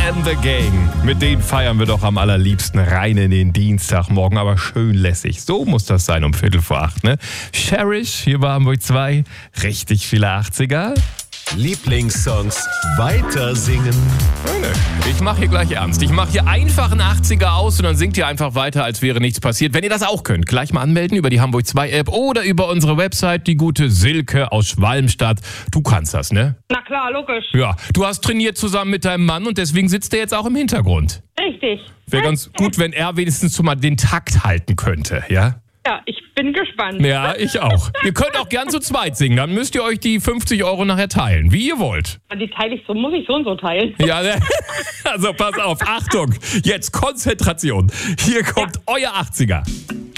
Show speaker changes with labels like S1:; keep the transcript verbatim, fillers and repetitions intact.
S1: and the Gang. Mit denen feiern wir doch am allerliebsten rein in den Dienstagmorgen, aber schön lässig. So muss das sein um Viertel vor acht, ne? Cherish, hier bei Hamburg zwei, richtig viele achtziger.
S2: Lieblingssongs weiter singen.
S1: Ich mache hier gleich ernst. Ich mache hier einfach einen achtziger aus und dann singt ihr einfach weiter, als wäre nichts passiert. Wenn ihr das auch könnt, gleich mal anmelden über die Hamburg zwei App oder über unsere Website, die gute Silke aus Schwalmstadt. Du kannst das, ne?
S3: Na klar, logisch.
S1: Ja, du hast trainiert zusammen mit deinem Mann und deswegen sitzt er jetzt auch im Hintergrund.
S3: Richtig.
S1: Wäre ganz gut, wenn er wenigstens schon mal den Takt halten könnte, ja?
S3: Ja, ich bin gespannt.
S1: Ja, ich auch. Ihr könnt auch gern zu zweit singen, dann müsst ihr euch die fünfzig Euro nachher teilen, wie ihr wollt.
S3: Die teile ich so, muss ich so und so teilen.
S1: Ja, also pass auf, Achtung, jetzt Konzentration. Hier kommt euer achtziger.